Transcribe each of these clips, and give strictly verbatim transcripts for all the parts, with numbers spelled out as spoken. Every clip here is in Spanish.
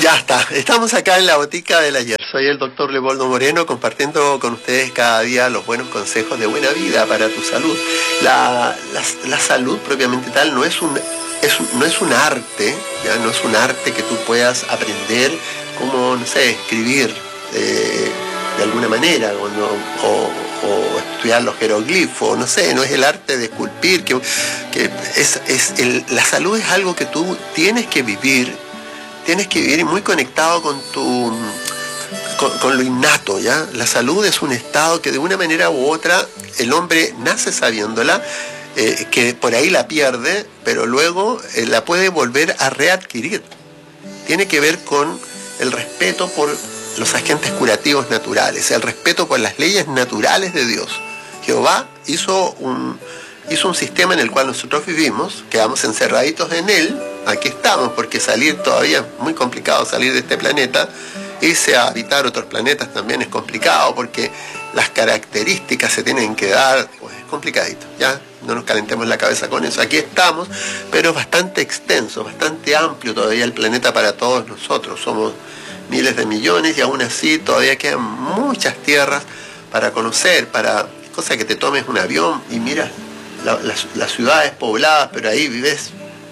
Ya está, estamos acá en la botica del ayer. Soy el doctor Leopoldo Moreno, compartiendo con ustedes cada día los buenos consejos de buena vida para tu salud. La, la, la salud propiamente tal no es un, es un, no es un arte, ¿ya? No es un arte que tú puedas aprender como, no sé, escribir eh, de alguna manera o, no, o, o estudiar los jeroglifos, no sé, no es el arte de esculpir, que, que es, es el, la salud es algo que tú tienes que vivir. Tienes que vivir muy conectado con tu con, con lo innato, ¿ya? La salud es un estado que de una manera u otra el hombre nace sabiéndola, eh, que por ahí la pierde, pero luego eh, la puede volver a readquirir. Tiene que ver con el respeto por los agentes curativos naturales, el respeto por las leyes naturales de Dios. Jehová hizo un, hizo un sistema en el cual nosotros vivimos, quedamos encerraditos en él. Aquí estamos, porque salir todavía es muy complicado, salir de este planeta. Irse a habitar otros planetas también es complicado, porque las características se tienen que dar, pues es complicadito, ya, no nos calentemos la cabeza con eso. Aquí estamos, pero es bastante extenso, bastante amplio todavía el planeta para todos nosotros. Somos miles de millones y aún así todavía quedan muchas tierras para conocer, para, cosa que te tomes un avión y miras la, las, las ciudades pobladas, pero ahí vives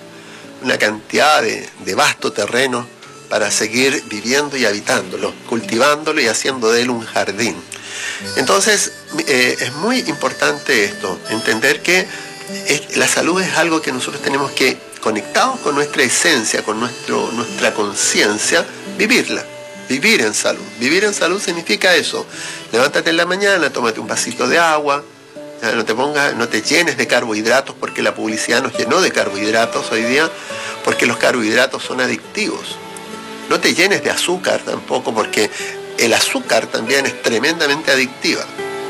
una cantidad de, de vasto terreno para seguir viviendo y habitándolo, cultivándolo y haciendo de él un jardín. Entonces, eh, es muy importante esto, entender que es, la salud es algo que nosotros tenemos que, conectados con nuestra esencia, con nuestro, nuestra conciencia, vivirla, vivir en salud. Vivir en salud significa eso: levántate en la mañana, tómate un vasito de agua, no te pongas, no te llenes de carbohidratos, porque la publicidad nos llenó de carbohidratos hoy día, porque los carbohidratos son adictivos. No te llenes de azúcar tampoco, porque el azúcar también es tremendamente adictiva.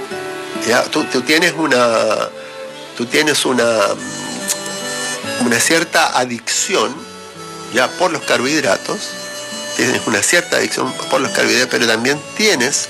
¿Ya? Tú, tú tienes una, tú tienes una, una cierta adicción, ya, por los carbohidratos. Tienes una cierta adicción por los carbohidratos, pero también tienes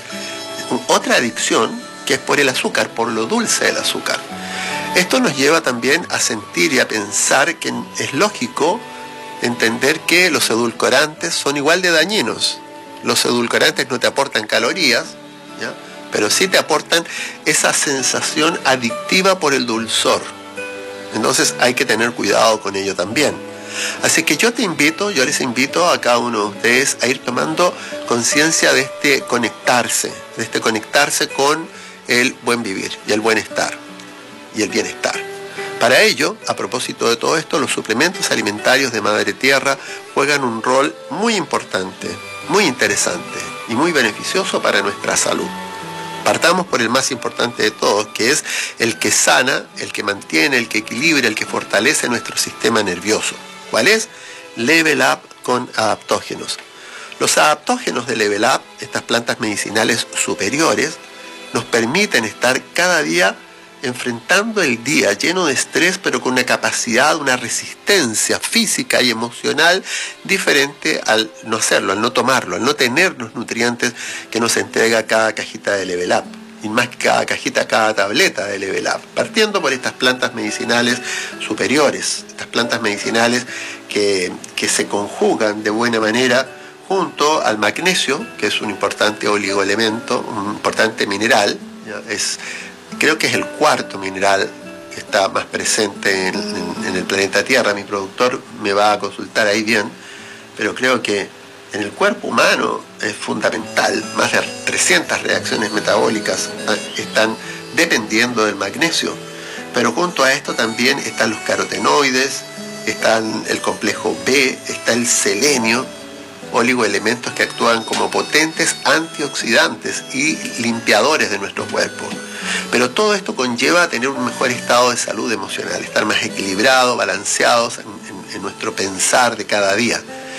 otra adicción que es por el azúcar, por lo dulce del azúcar. Esto nos lleva también a sentir y a pensar que es lógico entender que los edulcorantes son igual de dañinos. Los edulcorantes no te aportan calorías, ¿ya? Pero sí te aportan esa sensación adictiva por el dulzor. Entonces hay que tener cuidado con ello también. Así que yo te invito, yo les invito a cada uno de ustedes a ir tomando conciencia de este conectarse, de este conectarse con el buen vivir y el buen estar y el bienestar. Para ello, a propósito de todo esto, los suplementos alimentarios de Madre Tierra juegan un rol muy importante, muy interesante y muy beneficioso para nuestra salud. Partamos por el más importante de todos, que es el que sana, el que mantiene, el que equilibra, el que fortalece nuestro sistema nervioso. ¿Cuál es? Level Up con adaptógenos. Los adaptógenos de Level Up, estas plantas medicinales superiores, nos permiten estar cada día enfrentando el día lleno de estrés, pero con una capacidad, una resistencia física y emocional diferente al no hacerlo, al no tomarlo, al no tener los nutrientes que nos entrega cada cajita de Level Up, y más que cada cajita, cada tableta de Level Up, partiendo por estas plantas medicinales superiores, estas plantas medicinales que, que se conjugan de buena manera junto al magnesio, que es un importante oligoelemento, un importante mineral, ¿ya? Es, creo que es el cuarto mineral que está más presente en, en, en el planeta Tierra. Mi productor me va a consultar ahí bien, pero creo que en el cuerpo humano es fundamental. Más de trescientas reacciones metabólicas están dependiendo del magnesio, pero junto a esto también están los carotenoides, están el complejo B, está el selenio, oligoelementos que actúan como potentes antioxidantes y limpiadores de nuestro cuerpo. Pero todo esto conlleva a tener un mejor estado de salud emocional, estar más equilibrado, balanceados en, en, en nuestro pensar de cada día.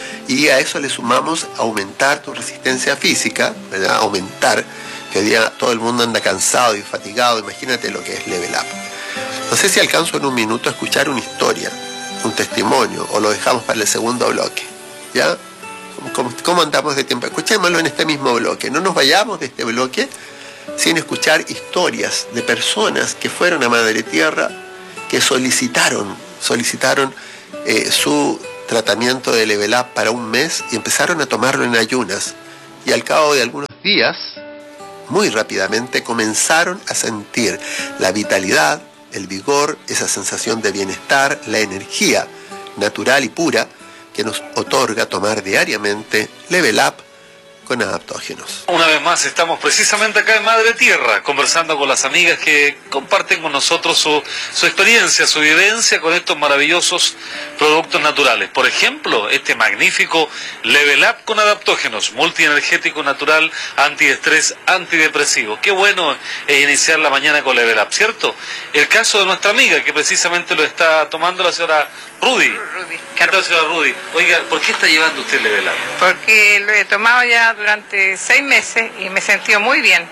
Y a eso le sumamos aumentar tu resistencia física, ¿verdad? Aumentar, que hoy día todo el mundo anda cansado y fatigado. Imagínate lo que es Level Up. No sé si alcanzo en un minuto a escuchar una historia, un testimonio, o lo dejamos para el segundo bloque, ¿ya? ¿Cómo, cómo andamos de tiempo? Escuchémoslo en este mismo bloque. No nos vayamos de este bloque sin escuchar historias de personas que fueron a Madre Tierra, que solicitaron, solicitaron eh, su tratamiento de Level Up para un mes y empezaron a tomarlo en ayunas. Y al cabo de algunos días, muy rápidamente, comenzaron a sentir la vitalidad, el vigor, esa sensación de bienestar, la energía natural y pura que nos otorga tomar diariamente Level Up con adaptógenos. Una vez más estamos precisamente acá en Madre Tierra, conversando con las amigas que comparten con nosotros su, su experiencia, su vivencia con estos maravillosos productos naturales. Por ejemplo, este magnífico Level Up con adaptógenos, multienergético natural, antiestrés, antidepresivo. Qué bueno es iniciar la mañana con Level Up, ¿cierto? El caso de nuestra amiga que precisamente lo está tomando, la señora Rudy. Rudy. ¿Qué tal, señora Rudy? Oiga, ¿por qué está llevando usted Level Up? Porque lo he tomado ya durante seis meses y me he sentido muy bien,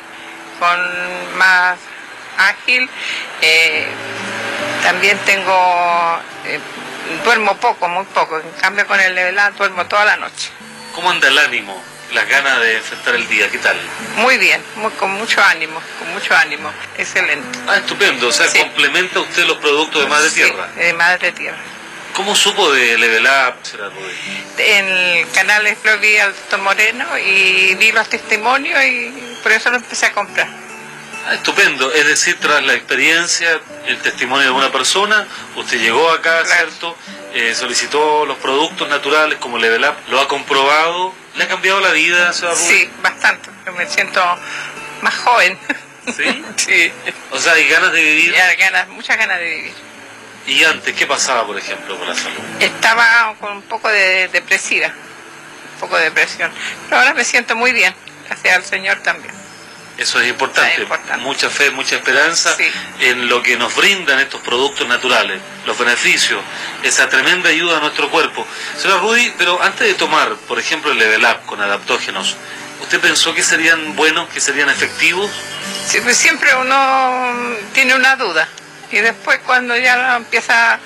con más ágil. Eh, también tengo, eh, duermo poco, muy poco. En cambio con el Level Up duermo toda la noche. ¿Cómo anda el ánimo? Las ganas de enfrentar el día, ¿qué tal? Muy bien, muy, con mucho ánimo, con mucho ánimo. Excelente. Ah, estupendo. O sea, Sí. complementa usted los productos de Madre Tierra. Sí, de Madre Tierra. ¿Cómo supo de Level Up, señora Rudy? En el canal de Flor vi al doctor Moreno y vi los testimonios y por eso lo empecé a comprar. Ah, estupendo. Es decir, tras la experiencia, el testimonio de una persona, usted llegó acá, Claro. ¿cierto? Eh, solicitó los productos naturales como Level Up, lo ha comprobado, ¿le ha cambiado la vida, señora Rudy? Sí, bastante. Me siento más joven. ¿Sí? Sí. O sea, hay ganas de vivir. Ya ganas, muchas ganas de vivir. ¿Y antes qué pasaba, por ejemplo, con la salud? Estaba con un poco de depresiva, un poco de depresión. Pero ahora me siento muy bien, gracias al Señor también. Eso es importante. Es importante. Mucha fe, mucha esperanza Sí. en lo que nos brindan estos productos naturales, los beneficios, esa tremenda ayuda a nuestro cuerpo. Señora Rudy, pero antes de tomar, por ejemplo, el Level Up con adaptógenos, ¿usted pensó que serían buenos, que serían efectivos? Sí, pues siempre uno tiene una duda y después cuando ya lo empieza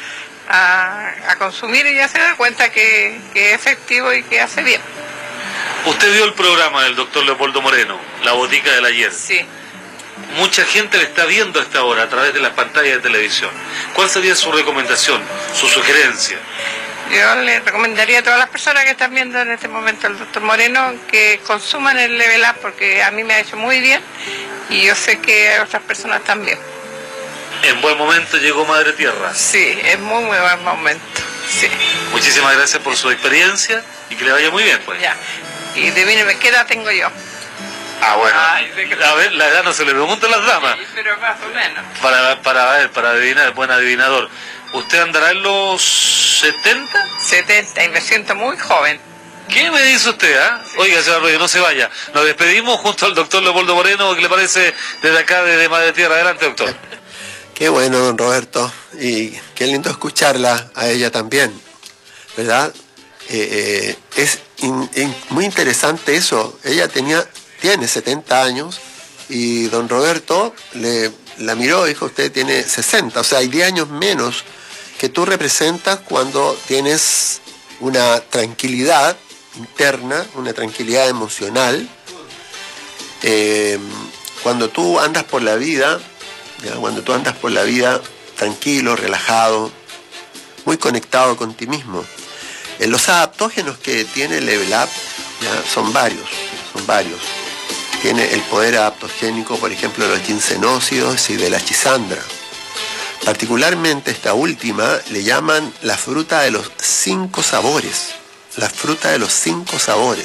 a, a consumir ya se da cuenta que, que es efectivo y que hace bien. Usted vio el programa del doctor Leopoldo Moreno, La Botica del Ayer. Sí. Mucha gente le está viendo a esta hora a través de las pantallas de televisión. ¿Cuál sería su recomendación, su sugerencia? Yo le recomendaría a todas las personas que están viendo en este momento al doctor Moreno que consuman el Level Up porque a mí me ha hecho muy bien y yo sé que a otras personas también. En buen momento llegó Madre Tierra. Sí, es muy muy buen momento. Sí. Muchísimas gracias por su experiencia y que le vaya muy bien, pues. Ya. Y adivíneme, ¿qué edad tengo yo? Ah, bueno. Ay, sé que- A ver, la edad no se le pregunta a las damas. Sí, pero más o menos. Para, para ver, para adivinar, buen adivinador. ¿Usted andará en los setenta? setenta y me siento muy joven. ¿Qué me dice usted, ah? Oiga, señor Arroyo, no se vaya. Nos despedimos junto al doctor Leopoldo Moreno, ¿qué le parece desde acá, desde Madre Tierra? Adelante, doctor. Qué bueno, don Roberto, y qué lindo escucharla a ella también, ¿verdad? Eh, eh, es in- in- muy interesante eso. Ella tenía, tiene setenta años y don Roberto le, la miró y dijo, usted tiene sesenta, o sea, hay diez años menos que tú representas cuando tienes una tranquilidad interna, una tranquilidad emocional. Eh, cuando tú andas por la vida, ¿ya? Cuando tú andas por la vida tranquilo, relajado, muy conectado con ti mismo. Eh, los adaptógenos que tiene Level Up, ¿ya? son varios, son varios. Tiene el poder adaptogénico, por ejemplo, de los ginsenócidos y de la chisandra. Particularmente esta última le llaman la fruta de los cinco sabores. La fruta de los cinco sabores.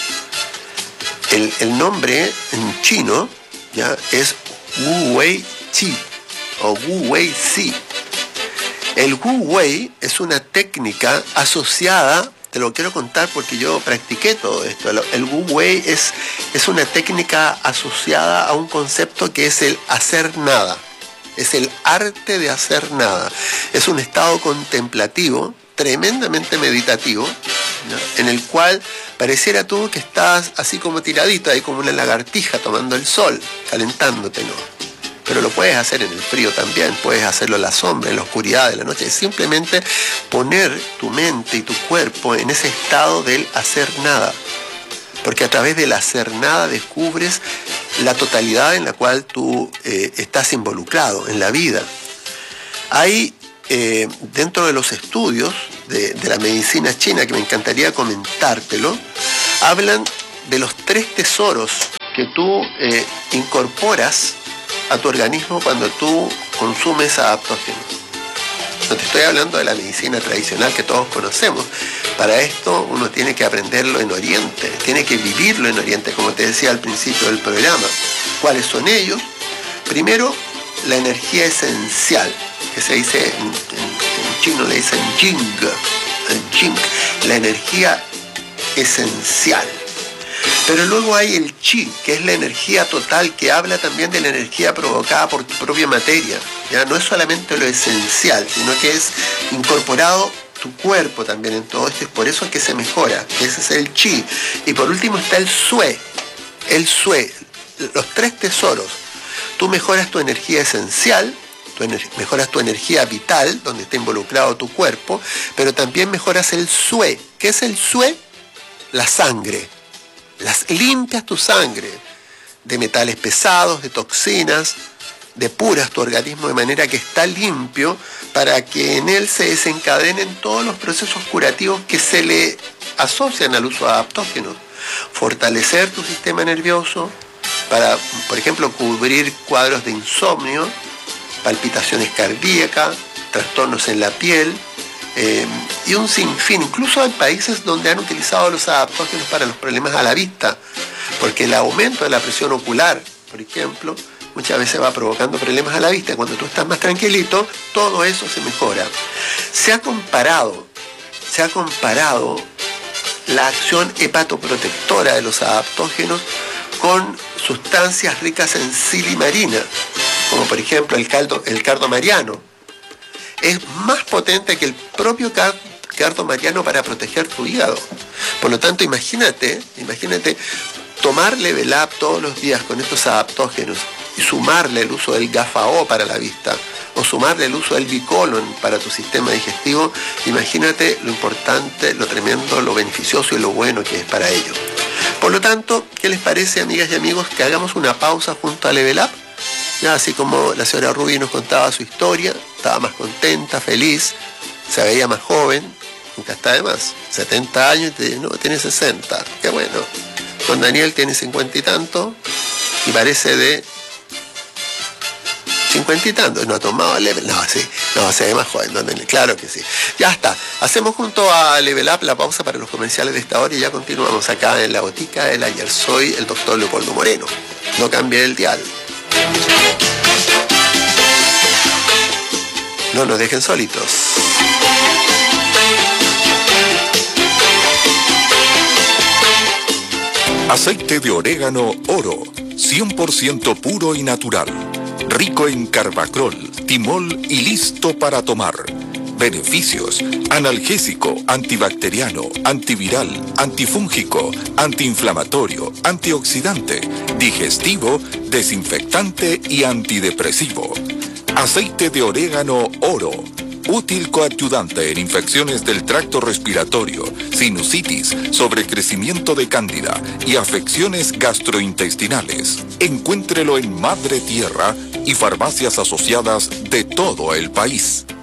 El, el nombre en chino, ¿ya? es Wu Wei Qi o Wu Wei Si. El Wu Wei es una técnica asociada, te lo quiero contar porque yo practiqué todo esto. El Wu Wei es, es una técnica asociada a un concepto que es el hacer nada. Es el arte de hacer nada. Es un estado contemplativo, tremendamente meditativo, ¿no? En el cual pareciera tú que estás así como tiradito, ahí como una lagartija tomando el sol, calentándote, ¿no? Pero lo puedes hacer en el frío también, puedes hacerlo en la sombra, en la oscuridad de la noche. Es simplemente poner tu mente y tu cuerpo en ese estado del hacer nada. Porque a través del hacer nada descubres la totalidad en la cual tú eh, estás involucrado en la vida. Hay, eh, dentro de los estudios, de, de la medicina china, que me encantaría comentártelo, hablan de los tres tesoros que tú eh, incorporas a tu organismo cuando tú consumes adaptógenos. No te estoy hablando de la medicina tradicional que todos conocemos. Para esto uno tiene que aprenderlo en Oriente, tiene que vivirlo en Oriente, como te decía al principio del programa. ¿Cuáles son ellos? Primero, la energía esencial, que se dice en, en, en chino le dicen Jing, Jing, la energía esencial. Pero luego hay el chi, que es la energía total, que habla también de la energía provocada por tu propia materia. ¿Ya? No es solamente lo esencial, sino que es incorporado tu cuerpo también en todo esto, y por eso es que se mejora. Ese es el chi. Y por último está el sue, el sue, los tres tesoros. Tú mejoras tu energía esencial, tu ener- mejoras tu energía vital, donde está involucrado tu cuerpo, pero también mejoras el sue. ¿Qué es el sue? La sangre. Las limpias tu sangre de metales pesados, de toxinas, depuras tu organismo de manera que está limpio para que en él se desencadenen todos los procesos curativos que se le asocian al uso de adaptógenos. Fortalecer tu sistema nervioso para, por ejemplo, cubrir cuadros de insomnio, palpitaciones cardíacas, trastornos en la piel, Eh, y un sinfín. Incluso hay países donde han utilizado los adaptógenos para los problemas a la vista, porque el aumento de la presión ocular, por ejemplo, muchas veces va provocando problemas a la vista. Cuando tú estás más tranquilito, todo eso se mejora. Se ha comparado, se ha comparado la acción hepatoprotectora de los adaptógenos con sustancias ricas en silimarina, como por ejemplo el, caldo, el cardo mariano. Es más potente que el propio cardo mariano para proteger tu hígado. Por lo tanto, imagínate, imagínate tomar Level Up todos los días con estos adaptógenos y sumarle el uso del GAFA-O para la vista, o sumarle el uso del Bicolon para tu sistema digestivo. Imagínate lo importante, lo tremendo, lo beneficioso y lo bueno que es para ello. Por lo tanto, ¿qué les parece, amigas y amigos, que hagamos una pausa junto a Level Up? Ya, así como la señora Ruby nos contaba su historia, estaba más contenta, feliz, se veía más joven, nunca está de más, setenta años, y no, tiene sesenta, qué bueno. Don Daniel tiene cincuenta y tanto, y parece de cincuenta y tanto, no ha tomado Level, no, sí, no, se ve más joven, don Daniel, claro que sí. Ya está, hacemos junto a Level Up la pausa para los comerciales de esta hora y ya continuamos acá en la botica del ayer. Soy el doctor Leopoldo Moreno, no cambie el dial. No nos dejen solitos. Aceite de orégano Oro, cien por ciento puro y natural. Rico en carbacrol, timol y listo para tomar. Beneficios: analgésico, antibacteriano, antiviral, antifúngico, antiinflamatorio, antioxidante, digestivo, desinfectante y antidepresivo. Aceite de orégano Oro, útil coadyuvante en infecciones del tracto respiratorio, sinusitis, sobrecrecimiento de cándida y afecciones gastrointestinales. Encuéntrelo en Madre Tierra y farmacias asociadas de todo el país.